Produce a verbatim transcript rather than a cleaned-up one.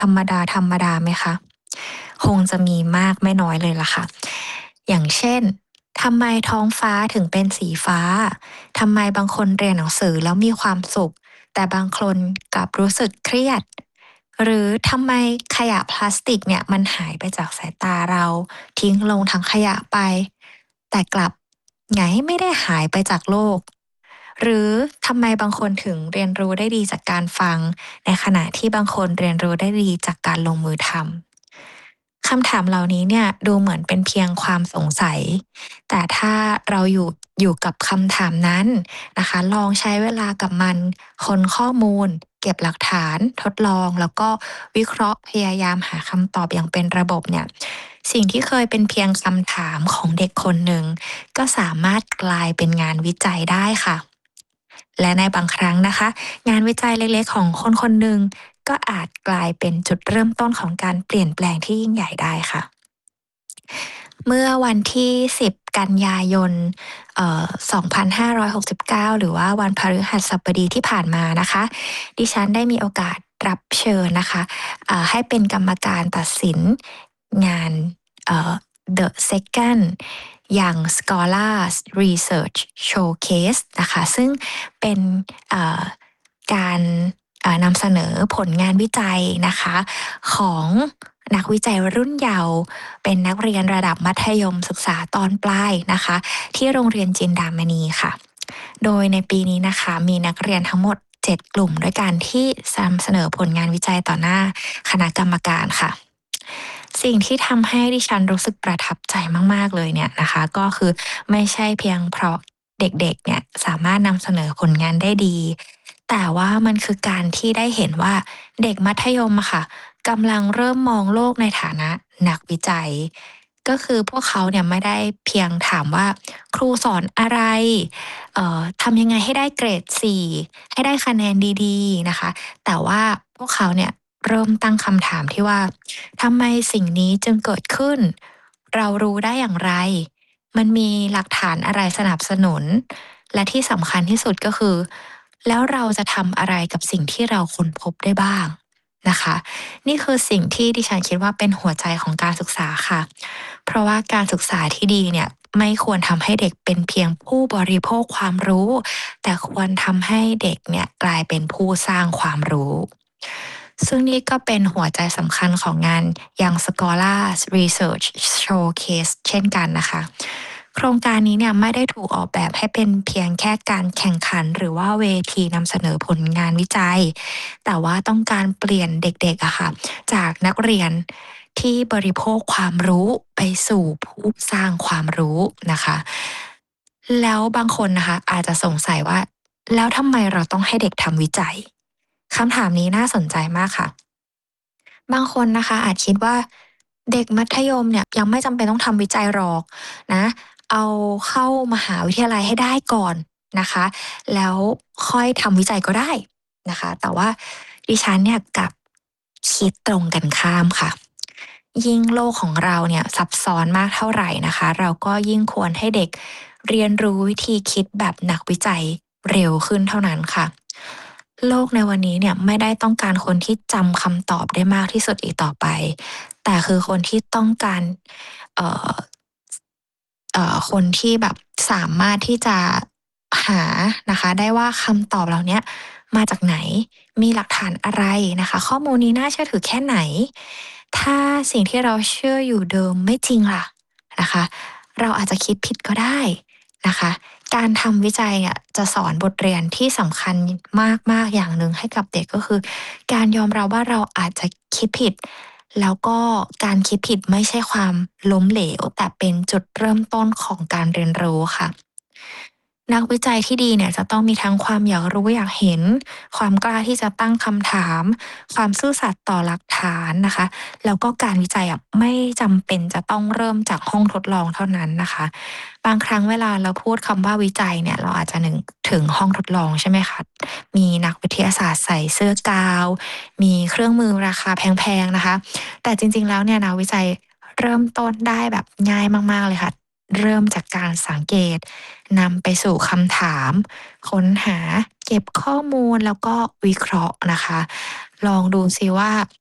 ธรรมดาธรรมดาไหมคะ คงจะมีมากไม่น้อยเลยล่ะค่ะ อย่างเช่น ทำไมท้องฟ้าถึงเป็นสีฟ้า ทำไมบางคนเรียนหนังสือแล้วมีความสุข แต่บางคนกลับรู้สึกเครียด หรือทำไมขยะพลาสติกเนี่ยมันหายไปจากสายตาเรา ทิ้งลงถังขยะไป แต่กลับไงไม่ได้หายไปจากโลก หรือทำไมบางคนถึงเรียนรู้ได้ดีจากการฟัง ในขณะที่บางคนเรียนรู้ได้ดีจากการลงมือทำ คำถามเหล่านี้เนี่ยดูเหมือนเป็นเพียงความสงสัย แต่ถ้าเราอยู่ อยู่กับคำถามนั้นนะคะ ลองใช้เวลากับมัน ค้นข้อมูล เก็บหลักฐาน ทดลอง แล้วก็วิเคราะห์ พยายามหาคำตอบอย่างเป็นระบบเนี่ย สิ่งที่เคยเป็นเพียงคำถามของเด็กคนหนึ่ง ก็สามารถกลายเป็นงานวิจัยได้ค่ะ และในบางครั้งนะคะ งานวิจัยเล็ก ๆ ของคนคนหนึ่ง ก็อาจกลายเป็นจุดเริ่มต้นของการเปลี่ยนแปลงที่ยิ่งใหญ่ได้ค่ะ เมื่อวันที่ สิบ กันยายน เอ่อ สองพันห้าร้อยหกสิบเก้า หรือว่าวันพฤหัสบดีที่ผ่านมานะคะ ดิฉันได้มีโอกาสรับเชิญนะคะ อ่า ให้เป็นกรรมการตัดสินงาน เอ่อ The Second Young Scholars Research Showcase นะคะ ซึ่งเป็น เอ่อ การ อ่า นำเสนอผลงานวิจัยนะคะ ของนักวิจัยรุ่นเยาว์ เป็นนักเรียนระดับมัธยมศึกษาตอนปลายนะคะ ที่โรงเรียนจินดามณีค่ะ โดยในปีนี้นะคะ มีนักเรียนทั้งหมด เจ็ด กลุ่มด้วยกันที่นำเสนอผลงานวิจัยต่อหน้าคณะกรรมการค่ะ สิ่งที่ทำให้ดิฉันรู้สึกประทับใจมาก ๆ เลยเนี่ยนะคะ ก็คือไม่ใช่เพียงเพราะเด็ก ๆ เนี่ยสามารถนำเสนอผลงานได้ดี แต่ว่ามันคือการที่ได้เห็นว่า เด็กมัธยมอะค่ะ กำลังเริ่มมองโลกในฐานะนักวิจัย ก็คือพวกเขาเนี่ยไม่ได้เพียงถามว่า ครูสอนอะไร เอ่อ ทำยังไงให้ได้เกรด สี่ ให้ได้คะแนนดี ๆ นะคะ แต่ว่าพวกเขาเนี่ยเริ่มตั้งคำถามที่ว่า ทำไมสิ่งนี้จึงเกิดขึ้น เรารู้ได้อย่างไร มันมีหลักฐานอะไรสนับสนุน และที่สำคัญที่สุดก็คือ แล้วเราจะทำอะไรกับสิ่งที่เราค้นพบได้บ้างนะคะ นี่คือสิ่งที่ดิฉันคิดว่าเป็นหัวใจของการศึกษาค่ะ เพราะว่าการศึกษาที่ดีเนี่ย ไม่ควรทำให้เด็กเป็นเพียงผู้บริโภคความรู้ แต่ควรทำให้เด็กเนี่ยกลายเป็นผู้สร้างความรู้ ซึ่งนี่ก็เป็นหัวใจสำคัญของงาน Young Scholars Research Showcase เช่นกันนะคะ โครงการนี้เนี่ยไม่ได้ถูกออกแบบให้เป็นเพียงแค่การแข่งขัน หรือว่าเวทีนำเสนอผลงานวิจัย แต่ว่าต้องการเปลี่ยนเด็ก ๆ อะค่ะ จากนักเรียนที่บริโภคความรู้ไปสู่ผู้สร้างความรู้นะคะ แล้วบางคนนะคะอาจจะสงสัยว่า แล้วทำไมเราต้องให้เด็กทำวิจัย คำถามนี้น่าสนใจมากค่ะ บางคนนะคะอาจคิดว่า เด็กมัธยมเนี่ยยังไม่จำเป็นต้องทำวิจัยหรอกนะ เอาเข้ามหาวิทยาลัยให้ได้ก่อนนะคะ แล้วค่อยทำวิจัยก็ได้นะคะ แต่ว่าดิฉันเนี่ยกลับคิดตรงกันข้ามค่ะ ยิ่งโลกของเราเนี่ยซับซ้อนมากเท่าไรนะคะ เราก็ยิ่งควรให้เด็กเรียนรู้วิธีคิดแบบนักวิจัยเร็วขึ้นเท่านั้นค่ะ โลกในวันนี้เนี่ยไม่ได้ต้องการคนที่จำคำตอบได้มากที่สุดอีกต่อไป แต่คือคนที่ต้องการ เอ่อ เอ่อ คนที่แบบสามารถที่จะหานะคะได้ว่า คำตอบเหล่าเนี้ยมาจากไหน มีหลักฐานอะไรนะคะ ข้อมูลนี้น่าเชื่อถือแค่ไหน ถ้าสิ่งที่เราเชื่ออยู่เดิมไม่จริงล่ะนะคะ เราอาจจะคิดผิดก็ได้นะคะ การทำวิจัยเนี่ยจะสอนบทเรียนที่สำคัญมาก ๆ อย่างหนึ่งให้กับเด็ก ก็คือการยอมรับว่า เราอาจจะคิดผิด แล้วก็การคิดผิดไม่ใช่ความล้มเหลว แต่เป็นจุดเริ่มต้นของการเรียนรู้ค่ะ นักวิจัยที่ดีเนี่ยจะต้องมีทั้งความอยากรู้อยากเห็น ความกล้าที่จะตั้งคำถาม ความซื่อสัตย์ต่อหลักฐานนะคะ แล้วก็การวิจัยอะไม่จำเป็นจะต้องเริ่มจากห้องทดลองเท่านั้นนะคะ บางครั้งเวลาเราพูดคำว่าวิจัยเนี่ย เราอาจจะนึกถึงห้องทดลองใช่ไหมคะ มีนักวิทยาศาสตร์ใส่เสื้อกาว มีเครื่องมือราคาแพง ๆ นะคะ แต่จริง ๆ แล้วเนี่ยนักวิจัยเริ่มต้นได้แบบง่ายมาก ๆ เลยค่ะ เริ่มจากการสังเกต นำไปสู่คำถาม ค้นหา เก็บข้อมูล แล้วก็วิเคราะห์นะคะ ลองดูซิว่า